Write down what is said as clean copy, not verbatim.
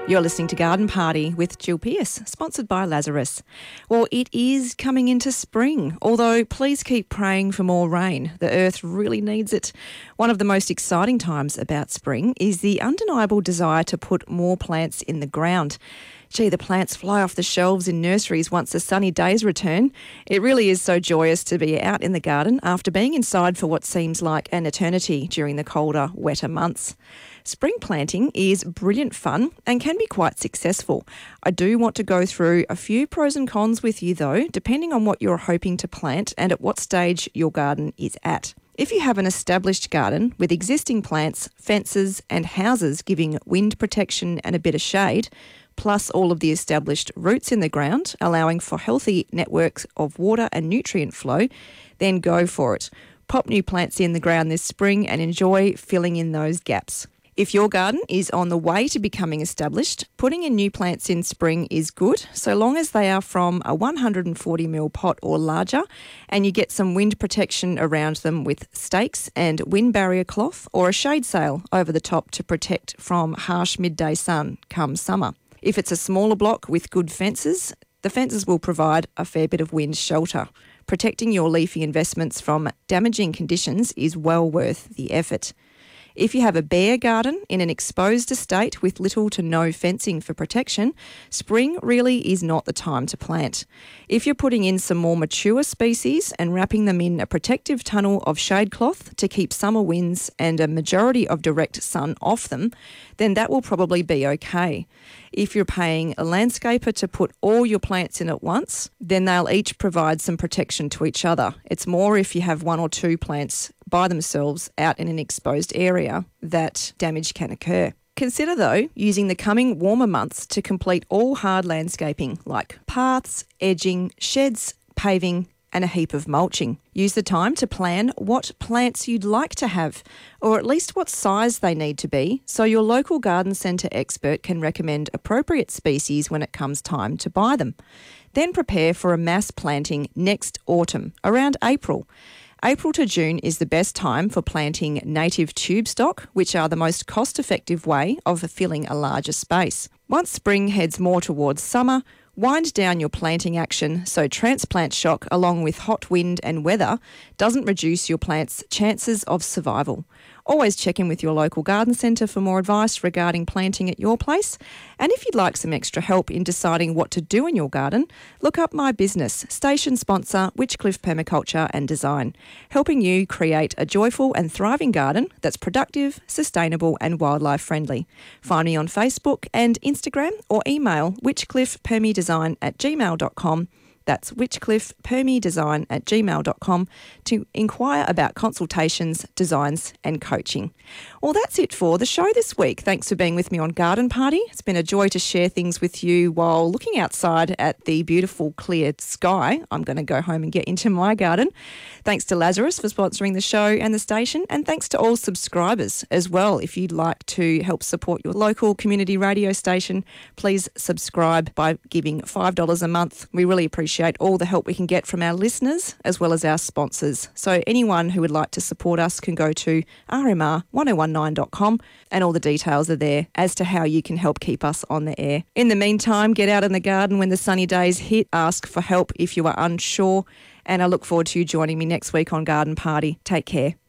You're listening to Garden Party with Jill Pearce, sponsored by Lazarus. Well, it is coming into spring, although please keep praying for more rain. The earth really needs it. One of the most exciting times about spring is the undeniable desire to put more plants in the ground. Gee, the plants fly off the shelves in nurseries once the sunny days return. It really is so joyous to be out in the garden after being inside for what seems like an eternity during the colder, wetter months. Spring planting is brilliant fun and can be quite successful. I do want to go through a few pros and cons with you though, depending on what you're hoping to plant and at what stage your garden is at. If you have an established garden with existing plants, fences and houses giving wind protection and a bit of shade, plus all of the established roots in the ground, allowing for healthy networks of water and nutrient flow, then go for it. Pop new plants in the ground this spring and enjoy filling in those gaps. If your garden is on the way to becoming established, putting in new plants in spring is good, so long as they are from a 140ml pot or larger and you get some wind protection around them with stakes and wind barrier cloth or a shade sail over the top to protect from harsh midday sun come summer. If it's a smaller block with good fences, the fences will provide a fair bit of wind shelter. Protecting your leafy investments from damaging conditions is well worth the effort. If you have a bare garden in an exposed estate with little to no fencing for protection, spring really is not the time to plant. If you're putting in some more mature species and wrapping them in a protective tunnel of shade cloth to keep summer winds and a majority of direct sun off them, then that will probably be okay. If you're paying a landscaper to put all your plants in at once, then they'll each provide some protection to each other. It's more if you have one or two plants by themselves out in an exposed area that damage can occur. Consider, though, using the coming warmer months to complete all hard landscaping like paths, edging, sheds, paving, and a heap of mulching. Use the time to plan what plants you'd like to have, or at least what size they need to be, so your local garden centre expert can recommend appropriate species when it comes time to buy them. Then prepare for a mass planting next autumn, around April. April to June is the best time for planting native tube stock, which are the most cost-effective way of filling a larger space. Once spring heads more towards summer, wind down your planting action so transplant shock along with hot wind and weather doesn't reduce your plant's chances of survival. Always check in with your local garden centre for more advice regarding planting at your place. And if you'd like some extra help in deciding what to do in your garden, look up my business, station sponsor Witchcliffe Permaculture and Design, helping you create a joyful and thriving garden that's productive, sustainable and wildlife friendly. Find me on Facebook and Instagram or email witchcliffepermidesign@gmail.com. That's witchcliffepermidesign@gmail.com to inquire about consultations, designs and coaching. Well, that's it for the show this week. Thanks for being with me on Garden Party. It's been a joy to share things with you while looking outside at the beautiful clear sky. I'm going to go home and get into my garden. Thanks to Lazarus for sponsoring the show and the station, and thanks to all subscribers as well. If you'd like to help support your local community radio station, please subscribe by giving $5 a month. We really appreciate all the help we can get from our listeners as well as our sponsors. So anyone who would like to support us can go to rmr1019.com and all the details are there as to how you can help keep us on the air. In the meantime, get out in the garden when the sunny days hit. Ask for help if you are unsure, and I look forward to you joining me next week on Garden Party. Take care.